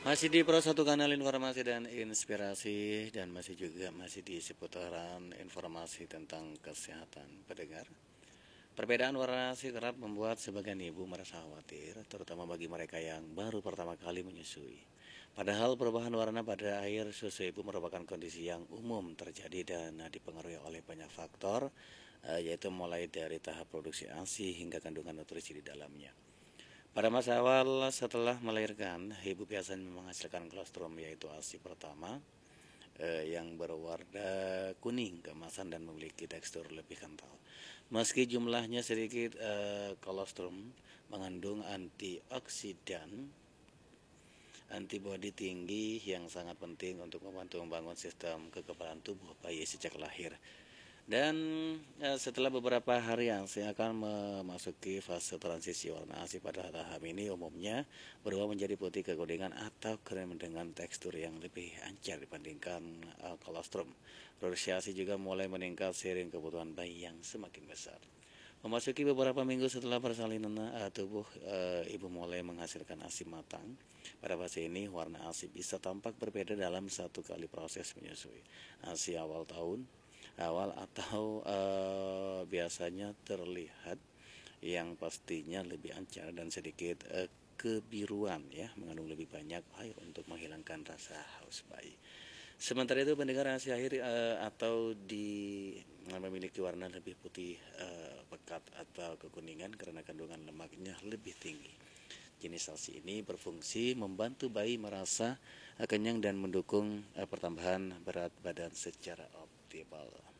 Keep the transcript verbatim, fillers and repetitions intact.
Masih di Pro satu kanal informasi dan inspirasi, dan masih juga masih di seputaran informasi tentang kesehatan pendengar. Perbedaan warna nasi kerap membuat sebagian ibu merasa khawatir, terutama bagi mereka yang baru pertama kali menyusui. Padahal perubahan warna pada air susu ibu merupakan kondisi yang umum terjadi dan dipengaruhi oleh banyak faktor, eh, yaitu mulai dari tahap produksi ASI hingga kandungan nutrisi di dalamnya. Pada masa awal setelah melahirkan, ibu biasanya menghasilkan kolostrum, yaitu ASI pertama, eh, yang berwarna kuning keemasan dan memiliki tekstur lebih kental. Meski jumlahnya sedikit, eh, kolostrum mengandung antioksidan, antibodi tinggi yang sangat penting untuk membantu membangun sistem kekebalan tubuh bayi sejak lahir. Dan eh, setelah beberapa hari ASI akan memasuki fase transisi. Warna ASI pada tahap ini umumnya berubah menjadi putih kekuningan atau krem dengan tekstur yang lebih encer dibandingkan eh, kolostrum. Produksi ASI juga mulai meningkat seiring kebutuhan bayi yang semakin besar. Memasuki beberapa minggu setelah persalinan, eh, tubuh eh, ibu mulai menghasilkan ASI matang. Pada fase ini, warna ASI bisa tampak berbeda dalam satu kali proses menyusui. ASI awal tahun awal atau uh, biasanya terlihat yang pastinya lebih encer dan sedikit uh, kebiruan, ya, mengandung lebih banyak air untuk menghilangkan rasa haus bayi. Sementara itu pendengar, ASI akhir uh, atau di uh, memiliki warna lebih putih uh, pekat atau kekuningan karena kandungan lemaknya lebih tinggi. Jenis ASI ini berfungsi membantu bayi merasa uh, kenyang dan mendukung uh, pertambahan berat badan secara optimal.